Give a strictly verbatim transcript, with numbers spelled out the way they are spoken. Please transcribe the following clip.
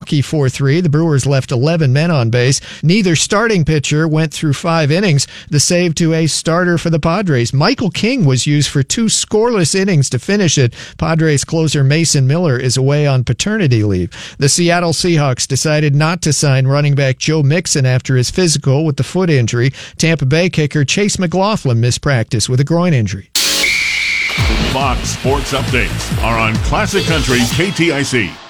Milwaukee four three. The Brewers left eleven men on base. Neither starting pitcher went through five innings. The save to a starter for the Padres. Michael King was used for two scoreless innings to finish it. Padres closer Mason Miller is away on paternity leave. The Seattle Seahawks decided not to sign running back Joe Mixon after his physical with the foot injury. Tampa Bay kicker Chase McLaughlin missed practice with a groin injury. Fox Sports Updates are on Classic Country K T I C.